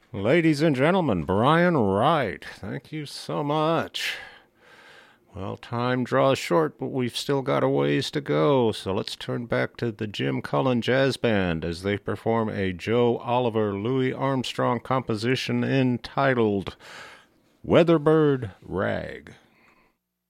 Ladies and gentlemen, Brian Wright, thank you so much. Well, time draws short, but we've still got a ways to go, so let's turn back to the Jim Cullen Jazz Band as they perform a Joe Oliver Louis Armstrong composition entitled Weatherbird Rag.